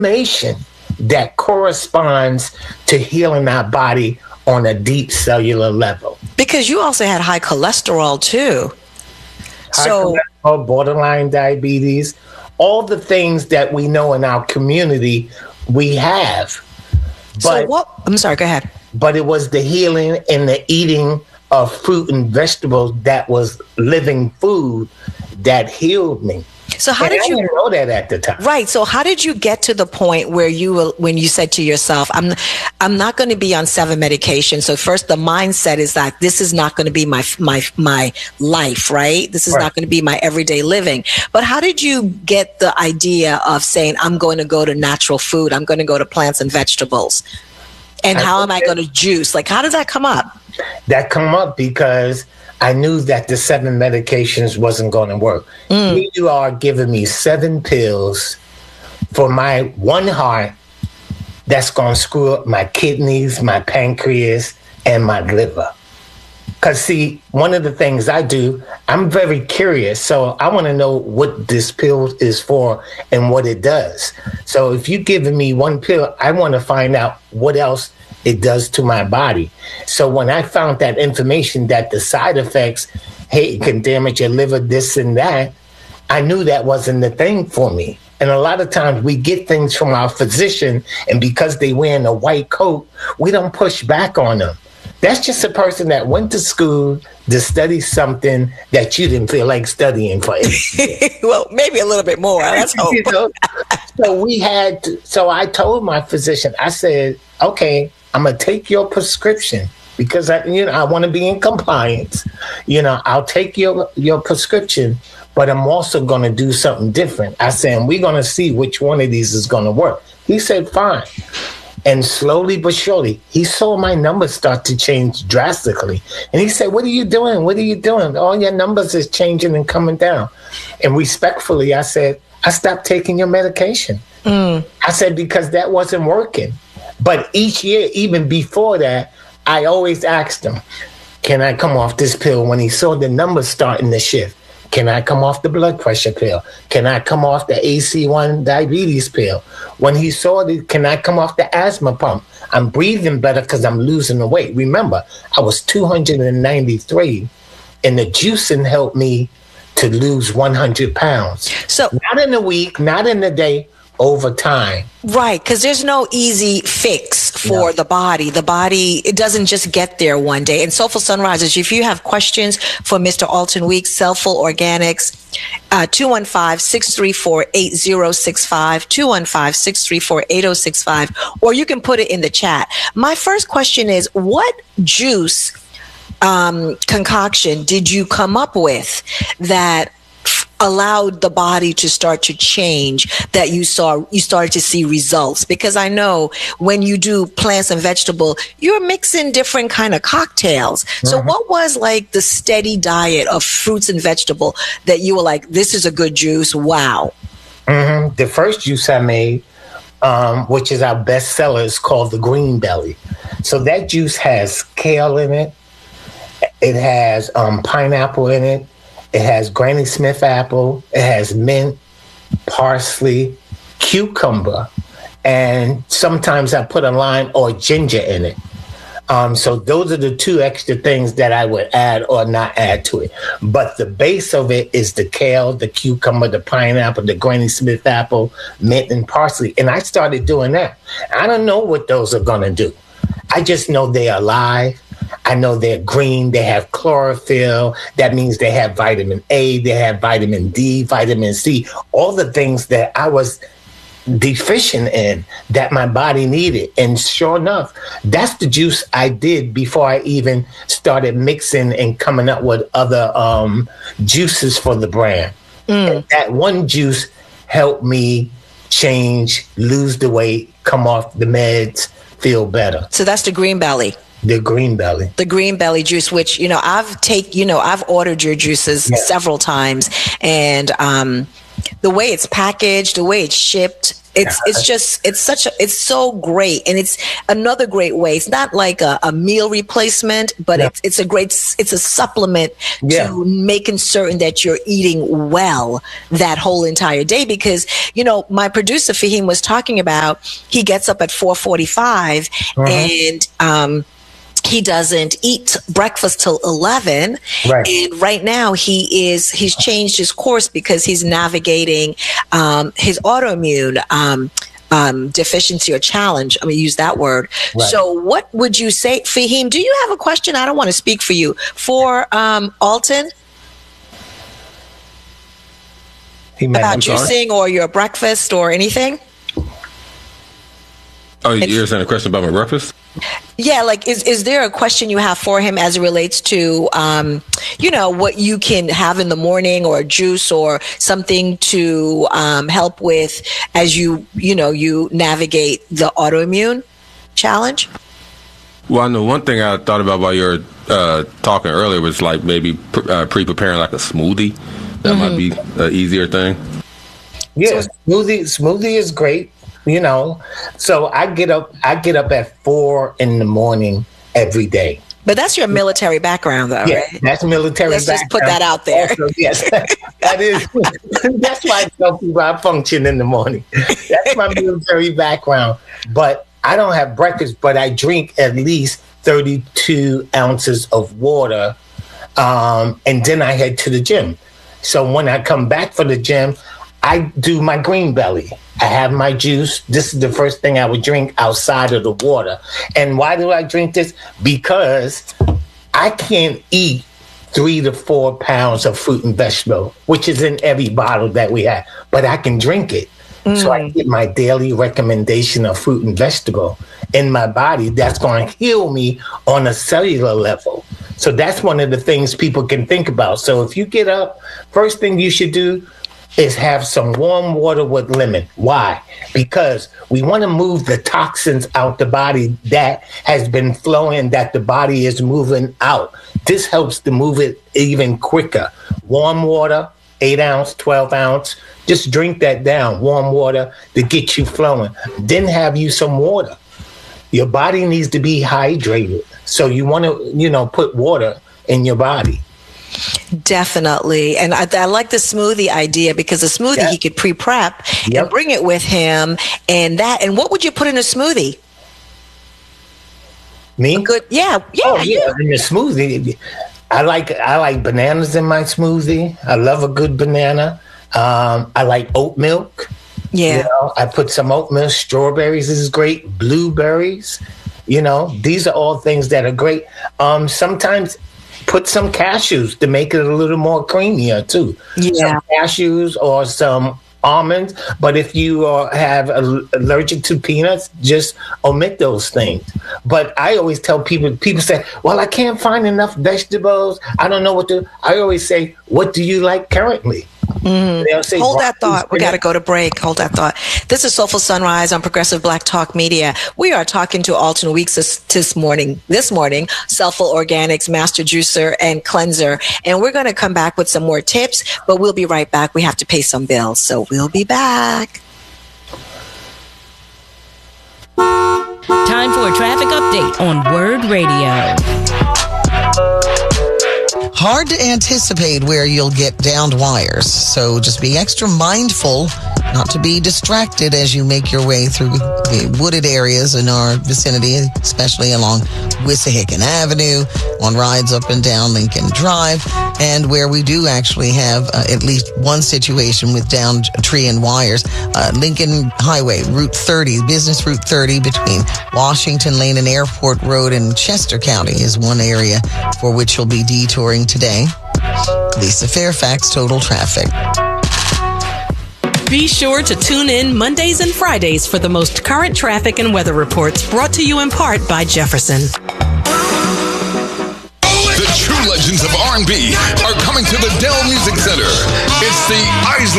information that corresponds to healing our body on a deep cellular level. Because you also had high cholesterol too. High cholesterol, borderline diabetes, all the things that we know in our community we have. But I'm sorry, go ahead. But it was the healing and the eating of fruit and vegetables that was living food that healed me. So how did you didn't know that at the time? Right. So how did you get to the point where when you said to yourself, I'm not going to be on 7 medications. So first the mindset is that this is not going to be my life, right? This is not going to be my everyday living. But how did you get the idea of saying, I'm going to go to natural food, I'm going to go to plants and vegetables? And how am I going to juice? Like, how did that come up? That come up because I knew that the 7 medications wasn't going to work. Here you are giving me 7 pills for my one heart that's going to screw up my kidneys, my pancreas, and my liver. Because, see, one of the things I do, I'm very curious. So I want to know what this pill is for and what it does. So if you're giving me one pill, I want to find out what else it does to my body. So when I found that information that the side effects, hey, it can damage your liver, this and that, I knew that wasn't the thing for me. And a lot of times we get things from our physician, and because they wearing a white coat, we don't push back on them. That's just a person that went to school to study something that you didn't feel like studying for. Well, maybe a little bit more. Let's hope. So I told my physician, I said, okay, I'm going to take your prescription because I want to be in compliance. I'll take your prescription, but I'm also going to do something different. I said, we're going to see which one of these is going to work. He said, fine. And slowly but surely, he saw my numbers start to change drastically. And he said, what are you doing? What are you doing? All your numbers is changing and coming down. And respectfully, I said, I stopped taking your medication. I said, because that wasn't working. But each year, even before that, I always asked him, can I come off this pill? When he saw the numbers starting to shift, can I come off the blood pressure pill? Can I come off the AC1 diabetes pill? When he saw can I come off the asthma pump? I'm breathing better because I'm losing the weight. Remember, I was 293, and the juicing helped me to lose 100 pounds. So not in a week, not in a day, over time. Right, because there's no easy fix for the body. The body, it doesn't just get there one day. And Soulful Sunrises, if you have questions for Mr. Alton Weeks, Soulful Organics, 215-634-8065, 215-634-8065, or you can put it in the chat. My first question is, what juice concoction did you come up with that allowed the body to start to change, that you started to see results? Because I know when you do plants and vegetable, you're mixing different kind of cocktails. So what was like the steady diet of fruits and vegetable that you were like, this is a good juice? Wow. The first juice I made, which is our best seller, is called the Green Belly. So that juice has kale in it. It has pineapple in it. It has Granny Smith apple. It has mint, parsley, cucumber, and sometimes I put a lime or ginger in it. So those are the 2 extra things that I would add or not add to it. But the base of it is the kale, the cucumber, the pineapple, the Granny Smith apple, mint, and parsley. And I started doing that. I don't know what those are going to do. I just know they're alive. I know they're green. They have chlorophyll. That means they have vitamin A. They have vitamin D, vitamin C, all the things that I was deficient in that my body needed. And sure enough, that's the juice I did before I even started mixing and coming up with other juices for the brand. And that one juice helped me change, lose the weight, come off the meds, feel better. So that's the Green Belly. The Green Belly. The Green Belly juice, which, I've ordered your juices several times, and the way it's packaged, the way it's shipped, it's so great, and it's another great way. It's not like a meal replacement, but it's a supplement to making certain that you're eating well that whole entire day. Because my producer Fahim was talking about he gets up at 4:45 and he doesn't eat breakfast till 11. Right. And right now he's changed his course because he's navigating his autoimmune deficiency or challenge. I mean, use that word. Right. So what would you say, Fahim? Do you have a question? I don't want to speak for you. For Alton? About juicing or your breakfast or anything? Oh, you're saying a question about my breakfast? Yeah, like is there a question you have for him as it relates to what you can have in the morning, or juice or something to help with as you navigate the autoimmune challenge? Well, I know one thing I thought about while you were talking earlier was like maybe pre-preparing like a smoothie. That might be an easier thing. Yeah, smoothie is great. So I get up at 4 a.m. every day. But that's your military background, though, right? That's military. Let's just put that out there. Also, yes, that is. That's why I tell people I function in the morning. That's my military background. But I don't have breakfast, but I drink at least 32 ounces of water, and then I head to the gym. So when I come back from the gym, I do my green belly. I have my juice. This is the first thing I would drink outside of the water. And why do I drink this? Because I can't eat 3 to 4 pounds of fruit and vegetable, which is in every bottle that we have, but I can drink it. So I get my daily recommendation of fruit and vegetable in my body. That's going to heal me on a cellular level. So that's one of the things people can think about. So if you get up, first thing you should do is have some warm water with lemon. Why? Because we want to move the toxins out the body that has been flowing, that the body is moving out. This helps to move it even quicker. Warm water, 8 ounce, 12 ounce. Just drink that down, warm water, to get you flowing. Then have you some water. Your body needs to be hydrated. So you want to, put water in your body. Definitely. And I like the smoothie idea, because a smoothie he could pre-prep and bring it with him. And what would you put in a smoothie? Me? In the smoothie, I like bananas in my smoothie. I love a good banana. I like oat milk. Yeah. I put some oat milk. Strawberries is great. Blueberries. These are all things that are great. Sometimes put some cashews to make it a little more creamier too. Yeah. Some cashews or some almonds. But if you have allergic to peanuts, just omit those things. But I always tell people say, well, I can't find enough vegetables. I don't know what to. I always say, what do you like currently? Say, hold that thought. We got to go to break. Hold that thought. This is Soulful Sunrise on Progressive Black Talk Media. We are talking to Alton Weeks this morning, Soulful Organics, Master Juicer and Cleanser. And we're going to come back with some more tips, but we'll be right back. We have to pay some bills, so we'll be back. Time for a traffic update on Word Radio. Hard to anticipate where you'll get downed wires, so just be extra mindful not to be distracted as you make your way through the wooded areas in our vicinity, especially along Wissahickon Avenue, on rides up and down Lincoln Drive, and where we do actually have at least one situation with downed tree and wires. Lincoln Highway, Route 30, Business Route 30 between Washington Lane and Airport Road in Chester County is one area for which you'll be detouring today. Lisa Fairfax, Total Traffic. Be sure to tune in Mondays and Fridays for the most current traffic and weather reports, brought to you in part by Jefferson. The true legends of R&B are coming to the Dell Music Center. It's the Isley